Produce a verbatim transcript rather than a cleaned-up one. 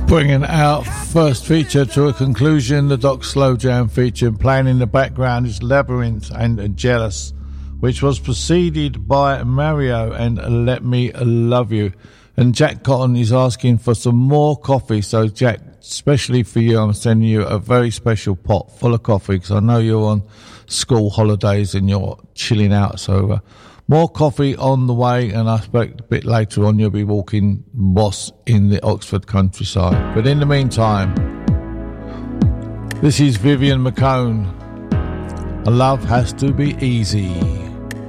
Bringing our first feature to a conclusion, the Doc Slow Jam feature. Playing in the background is Labyrinth and Jealous, which was preceded by Mario and Let Me Love You. And Jack Cotton is asking for some more coffee. So Jack, especially for you, I'm sending you a very special pot full of coffee, because I know you're on school holidays and you're chilling out. So uh, more coffee on the way, and I expect a bit later on you'll be walking Moss in the Oxford countryside. But in the meantime, this is Vivian McCone. Love Has to Be Easy.